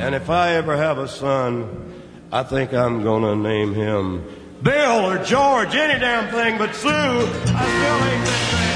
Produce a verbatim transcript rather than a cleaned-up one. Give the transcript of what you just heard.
And if I ever have a son, I think I'm gonna name him Bill or George, any damn thing but Sue. I still ain't that